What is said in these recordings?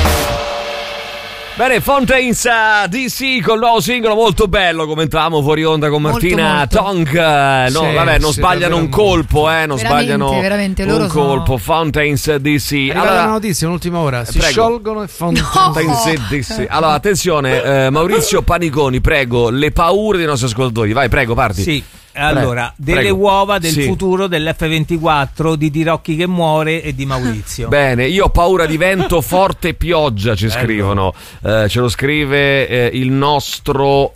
Bene, Fountains DC con il nuovo singolo molto bello. Commentavamo fuori onda con Martina molto. Tonk. No, Sì, vabbè, non sì, sbagliano un colpo, non sbagliano veramente, un loro colpo. Fountains DC. Allora, una notizia, un'ultima ora. Si prego. sciolgono e Fountains DC. Allora, attenzione, Maurizio Paniconi, prego, le paure dei nostri ascoltatori. Vai, prego, parti. Sì. Allora, delle prego. uova del Sì. futuro dell'F24 di Tirocchi che muore e di Maurizio. Bene, io ho paura di vento, forte pioggia, ci scrivono. Ce lo scrive il nostro.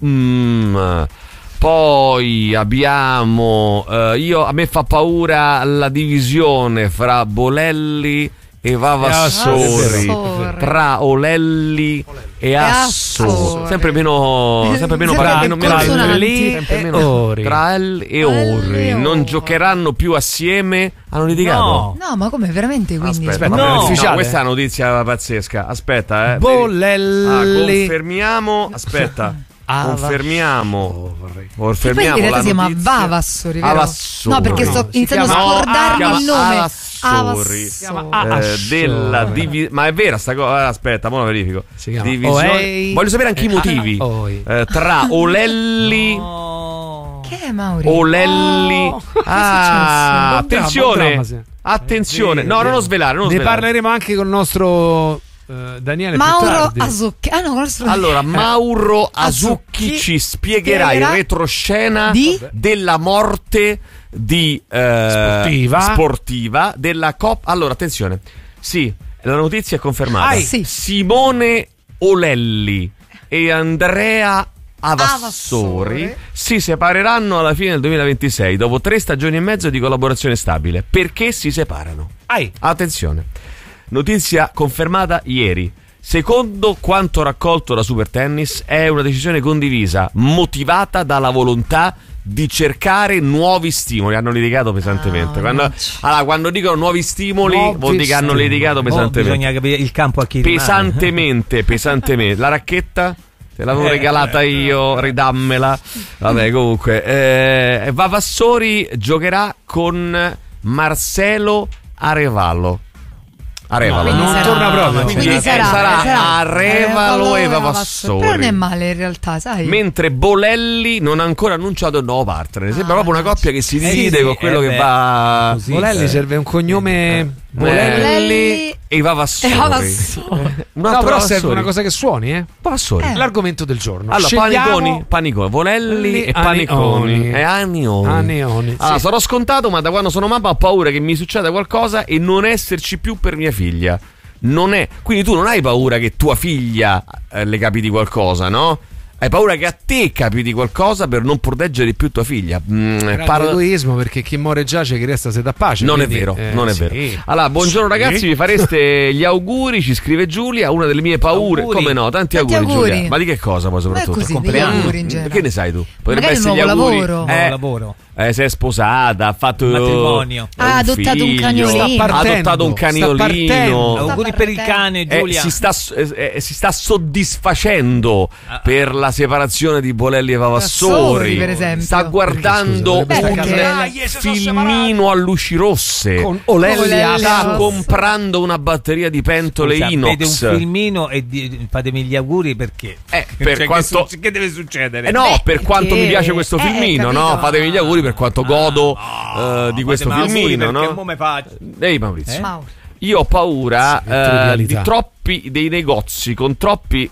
Poi abbiamo. A me fa paura la divisione fra Bolelli e Vavassori, tra Olelli e Assori, sempre meno tra L e Ori. Non giocheranno più assieme. Hanno litigato? No, ma come veramente? Quindi Aspetta, no, questa è una notizia pazzesca. Aspetta, Bolelli. confermiamo. Aspetta. Confermiamo poi in realtà si chiama Vavassori, vero? Avassori. No, perché sto iniziando a scordarmi il nome. Avassori. Ma è vera sta cosa? Aspetta, mo la verifico. Voglio sapere anche i motivi. Tra Olelli. Che è Mauri? Olelli. Attenzione. No, non lo svelare. Ne parleremo anche con il nostro Daniele Mauro Asucchi. Allora, Mauro Asucchi ci spiegherà il retroscena della morte di sportiva della Coppa. Allora, attenzione. Sì, la notizia è confermata. Sì. Simone Olelli e Andrea Avassori si separeranno alla fine del 2026 dopo 3 stagioni e mezzo di collaborazione stabile. Perché si separano? Attenzione. Notizia confermata ieri. Secondo quanto raccolto da Super Tennis, è una decisione condivisa, motivata dalla volontà di cercare nuovi stimoli. Hanno litigato pesantemente. Quando dicono nuovi stimoli, vuol dire che hanno litigato pesantemente. Bisogna capire il campo a chi pesantemente. La racchetta? Te l'avevo regalata io, ridammela. Vabbè, comunque. Vavassori giocherà con Marcelo Arevalo. Non torna proprio. Quindi sarà Arevalo e Vavassori. Però non è male in realtà, sai. Mentre Bolelli non ha ancora annunciato il nuovo partner. Sembra proprio una coppia che si divide con quello che va. Bolelli serve un cognome. Bolelli e Vavassori. Però serve una cosa che suoni, Vavassori. L'argomento del giorno. Allora, Paniconi, Bolelli e Paniconi e Anioni. Allora, sarò scontato, ma da quando sono mamma ho paura che mi succeda qualcosa e non esserci più per mia figlia. Quindi tu non hai paura che tua figlia le capiti qualcosa, no? Hai paura che a te capiti qualcosa per non proteggere più tua figlia. Egoismo, perché chi muore giace, chi resta se dà pace. Non è vero. Allora, buongiorno ragazzi, vi fareste gli auguri, ci scrive Giulia, una delle mie paure. Auguri. Come no? Tanti auguri, Giulia. Ma di che cosa poi soprattutto? Così, degli auguri in genere. Che ne sai tu? Potrebbe Magari essere un gli nuovo auguri. lavoro. Si è sposata, ha fatto un matrimonio, ha adottato un cagnolino, ha adottato un cagnolino. Auguri per il cane, Giulia. Si sta soddisfacendo per la separazione di Bolelli e Vavassori, per esempio. sta guardando un filmino a luci rosse con Olelli, sta comprando una batteria di pentole inox. Vede un filmino e fatemi gli auguri perché per quanto che deve succedere? Per quanto mi piace questo filmino, no? Fatemi gli auguri per quanto godo di questo filmino, no? Come faccio? Ehi Maurizio, io ho paura di dei negozi con troppi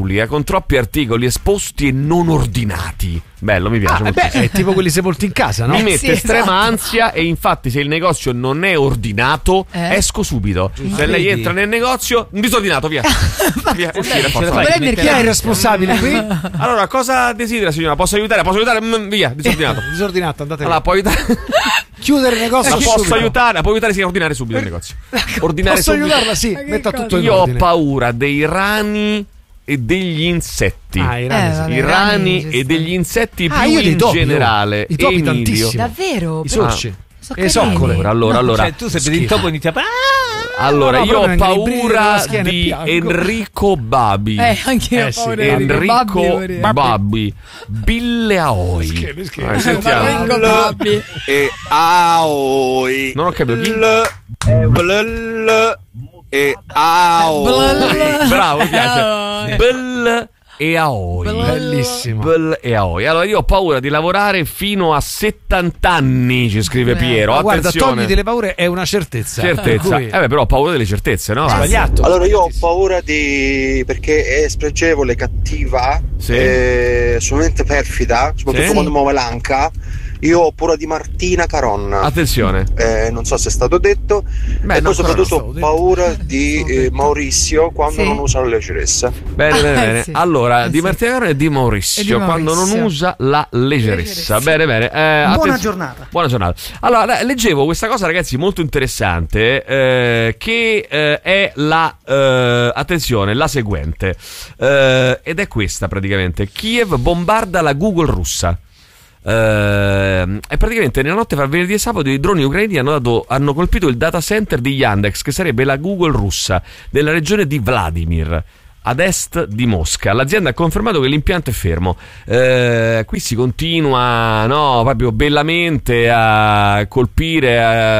articoli esposti e non ordinati. Bello, mi piace molto. È tipo quelli sepolti in casa, no? Mi mette estrema ansia e infatti se il negozio non è ordinato esco subito. Se lei entra nel negozio, disordinato, via. Uscire, Chi è il responsabile qui? Allora, cosa desidera signora? Posso aiutare? Via, disordinato. Disordinato, andate via. Allora, puoi aiutare. Chiudere il negozio. Posso aiutare? Può aiutare, sì, a ordinare subito il negozio. Posso aiutarla? Sì, metta tutto in ordine. Io ho paura dei rani e degli insetti. I rani e degli insetti più in generale. I topi tantissimo. Davvero? I sorci. E soccole. Allora, cioè, tu se vedi il topo inizi a allora, io ho paura di Enrico Babi. Anche io ho paura di Enrico Babi. Bille Aoi. Enrico Babi. E Aoi. Non ho capito chi. e Aoi. Bravo, mi piace. Bel e Aoi. Bellissimo. Bel e Aoi. Allora io ho paura di lavorare fino a 70 anni, ci scrive Piero. Ma guarda, Attenzione. togliti le paure è una certezza. Certezza. Cui- Però ho paura delle certezze, no? Sbagliato. Allora io ho paura perché è spregevole, cattiva, solamente perfida, soprattutto Sì. quando muove l'anca. Io ho paura di Martina Caronna. Attenzione. Non so se è stato detto. Beh, e no, poi soprattutto ho detto. paura di Maurizio quando non usa la leggerezza. Bene, bene. Sì. Allora, di Sì. Martina Caronna e di Maurizio, quando non usa la leggerezza. Bene, bene. Buona giornata. Buona giornata. Allora, leggevo questa cosa, ragazzi, molto interessante, che è attenzione, la seguente. Ed è questa praticamente. Kiev bombarda la Google russa. E praticamente nella notte fra venerdì e sabato i droni ucraini hanno colpito il data center di Yandex, che sarebbe la Google russa, nella regione di Vladimir, ad est di Mosca. L'azienda ha confermato che l'impianto è fermo. Qui si continua, no, proprio bellamente a colpire,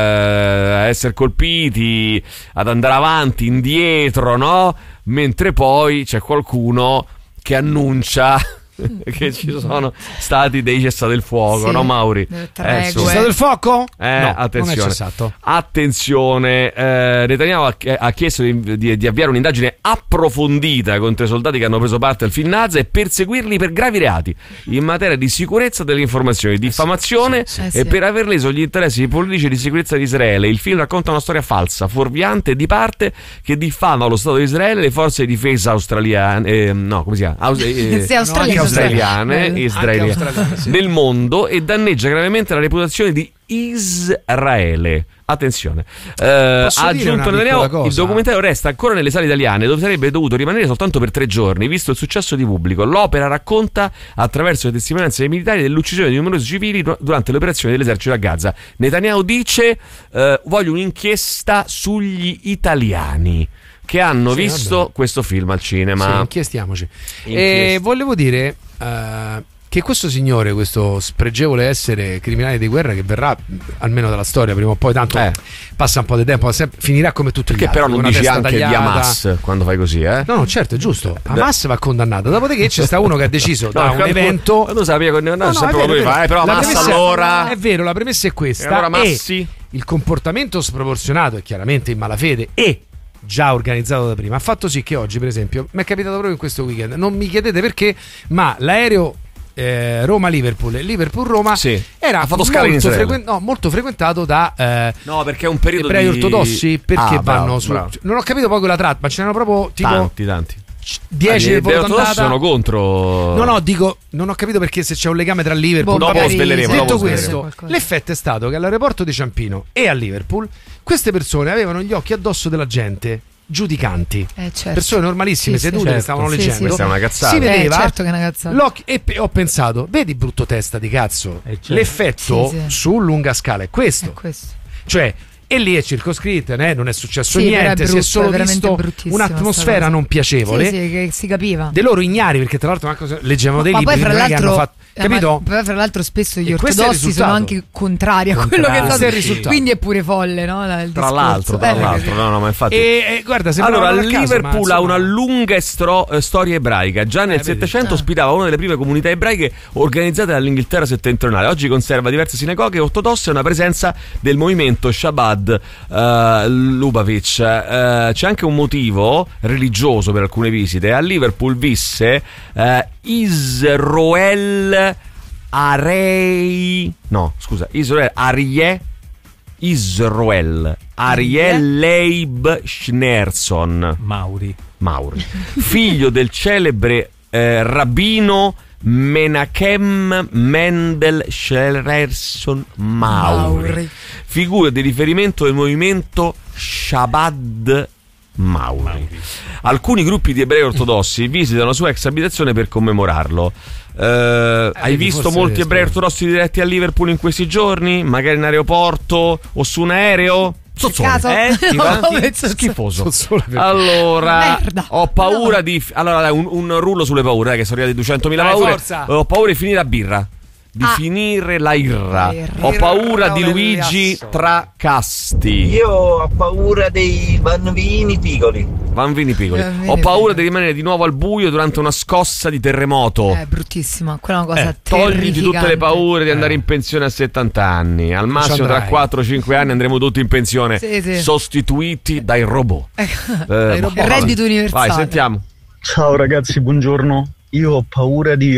a essere colpiti, ad andare avanti, indietro, no? Mentre poi c'è qualcuno che annuncia che ci sono stati dei cessate il fuoco, Sì, no Mauri? delle tregue. C'è stato il fuoco? No, attenzione. non è cessato. Attenzione, Netanyahu ha chiesto di avviare un'indagine approfondita contro i soldati che hanno preso parte al film Nazi e perseguirli per gravi reati in materia di sicurezza delle informazioni, diffamazione sì. e per aver leso gli interessi politici e di sicurezza di Israele. Il film racconta una storia falsa, fuorviante e di parte che diffama lo Stato di Israele e le forze di difesa australiane, come si chiama? Sì, australiane. Israeliane sì. nel mondo e danneggia gravemente la reputazione di Israele. Attenzione, ha Posso dire aggiunto una Netanyahu, piccola cosa? il documentario resta ancora nelle sale italiane, dove sarebbe dovuto rimanere soltanto per 3 giorni, visto il successo di pubblico. L'opera racconta, attraverso le testimonianze dei militari, dell'uccisione di numerosi civili durante le operazioni dell'esercito a Gaza. Netanyahu dice: voglio un'inchiesta sugli italiani che hanno visto questo film al cinema. Sì, inchiestiamoci. Inchiesta. Volevo dire che questo signore, questo spregevole essere criminale di guerra, che verrà almeno dalla storia prima o poi, tanto passa un po' di tempo, finirà come tutti gli Che altri. però non con una dici testa anche di tagliata. Hamas quando fai così, eh? No, certo, è giusto. Hamas va condannato. Dopodiché c'è sta uno che ha deciso da un quando- evento. quando sapevi con No, sempre è vero, lo è vero. fai, però La Hamas premessa- allora. È vero, la premessa è questa. E allora e Massi? il comportamento sproporzionato e chiaramente in malafede e già organizzato da prima ha fatto sì che oggi, per esempio, mi è capitato proprio in questo weekend, non mi chiedete perché, ma l'aereo Roma-Liverpool e Liverpool-Roma era Ha fatto scala in Israele. molto frequentato da No, perché è un periodo ebrei di ortodossi, perché bravo, vanno su. bravo. Non ho capito poi quella tratta, ma ce n'erano proprio tipo Tanti. 10 Gli del volo ortodossi d'andata. sono contro. No, dico, non ho capito perché se c'è un legame tra Liverpool. Dopo vabbè. sveleremo, Detto dopo questo, sveleremo. l'effetto è stato che all'aeroporto di Ciampino e a Liverpool queste persone avevano gli occhi addosso della gente, giudicanti, Certo. persone normalissime, Sì, sì, sedute che certo. stavano Sì, leggendo. sì, Questa è una cazzata. Si vedeva certo che è una cazzata. l'occhio, e ho pensato, vedi brutto testa di cazzo, certo. l'effetto Sì, sì. su lunga scala è questo. È questo. Cioè, e lì è circoscritta, non è successo Sì, però è niente, si è brutto, solo è veramente visto bruttissima un'atmosfera sta cosa. non piacevole. Sì, che si capiva. De loro ignari, perché tra l'altro manco leggevano dei Ma libri poi fra non è che l'altro hanno fatto, capito? poi fra l'altro spesso gli E questo è il ortodossi sono risultato. anche contrari a quello che Questo è il sta risultato. quindi è pure folle, no? Il Tra discorso. l'altro, no, ma infatti. E guarda, Allora, sembrava a caso, Liverpool ma, ha insomma, una lunga storia ebraica. Già nel vedi. 700 ospitava una delle prime comunità ebraiche organizzate dall'Inghilterra settentrionale. Oggi conserva diverse sinagoghe ortodosse e una presenza del movimento Chabad Lubavitch. C'è anche un motivo religioso per alcune visite. A Liverpool visse Israel Ariel Leib Schneerson Mauri. figlio del celebre rabbino Menachem Mendel Schneerson Mauri, figura di riferimento del movimento Chabad Mauri. Alcuni gruppi di ebrei ortodossi visitano la sua ex abitazione per commemorarlo. Hai visto forse molti ebrei rispondo. ortodossi diretti a Liverpool in questi giorni? Magari in aeroporto o su un aereo? Sozzone. caso? Ti va? No, penso- Schifoso. Sozzone per- Allora, Merda. ho paura di. Allora, dai, un rullo sulle paure, che sono arrivati 200.000 Dai, paure. forza. Ho paura di finire a birra. di finire la irra. irra. Ho paura di Irra Luigi Oliasso. Tracasti. Io ho paura dei bambini piccoli. Bambini piccoli. Bambini Ho paura piccoli. di rimanere di nuovo al buio durante una scossa di terremoto. È bruttissima, quella è una cosa Togliti tutte le terrificante. paure di andare in pensione a 70 anni. Al massimo tra andrai. 4-5 anni andremo tutti in pensione, Sì, sì. sostituiti dai robot. Dai robot. Il reddito universale. Vai, sentiamo. Ciao ragazzi, buongiorno. Io ho paura di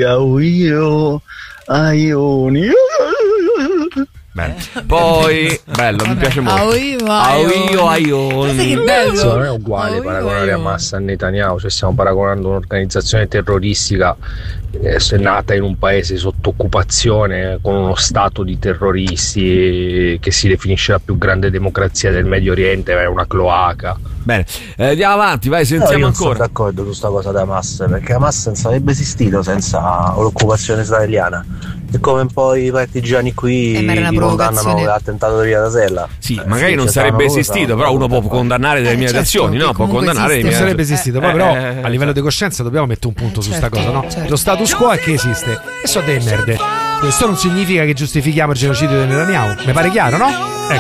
Aioni. Bello. Poi, bello, mi piace molto. Aio, Aioni. che bello. Sì, non è uguale Aio, paragonare a aio. Massa a Netanyahu, cioè stiamo paragonando un'organizzazione terroristica è nata in un paese sotto occupazione con uno stato di terroristi che si definisce la più grande democrazia del Medio Oriente, è una cloaca. Bene, andiamo avanti, vai, sentiamo io non sono ancora. d'accordo su sta cosa da Hamas, perché Hamas non sarebbe esistito senza l'occupazione israeliana. E come un po' i partigiani qui ma era una li condannano provocazione. l'attentato di Via Rasella. Sì, magari non c'è stata sarebbe una cosa, esistito, però uno può condannare determinazioni, certo, no? che Può comunque condannare esiste. Non sarebbe esistito, poi però a certo. livello di coscienza dobbiamo mettere un punto su sta certo, cosa, no? certo. Lo status quo è che esiste e so delle merde. Questo non significa che giustifichiamo il genocidio di Netanyahu, mi pare chiaro, no?